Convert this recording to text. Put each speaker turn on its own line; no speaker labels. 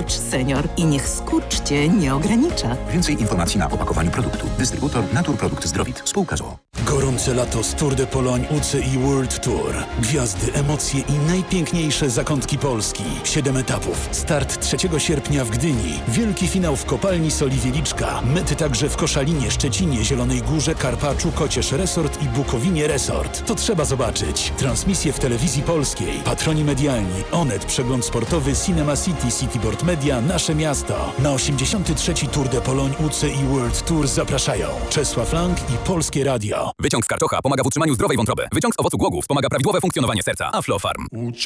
Skurcz Senior. I niech skurcz Cię nie ogranicza.
Więcej informacji na opakowaniu produktu. Dystrybutor Naturprodukt Zdrowit. Spółka z o.o.
Gorące lato z Tour de Pologne UCI World Tour. Gwiazdy, emocje i najpiękniejsze zakątki Polski. 7 etapów. Start 3 sierpnia w Gdyni. Wielki finał w kopalni Soli Wieliczka. Mety także w Koszalinie, Szczecinie, Zielonej Górze, Karpaczu, Kocież Resort i Bukowinie Resort. To trzeba zobaczyć. Transmisje w telewizji polskiej. Patroni medialni. Onet, przegląd sportowy, Cinema City, Cityboard Media, Nasze Miasto. Na 83. Tour de Pologne UCI World Tour zapraszają Czesław Lang i Polskie Radio.
Wyciąg z karczocha pomaga w utrzymaniu zdrowej wątroby. Wyciąg z owocu głogów pomaga prawidłowe funkcjonowanie serca. Aflofarm.